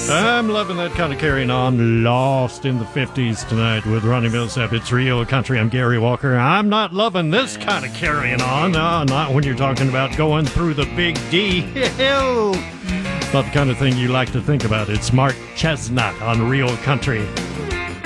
I'm loving that kind of carrying on. Lost in the 50s tonight with Ronnie Millsap. It's Real Country. I'm Gary Walker. I'm not loving this kind of carrying on. No, not when you're talking about going through the big D. Hell, not the kind of thing you like to think about. It's Mark Chestnut on Real Country.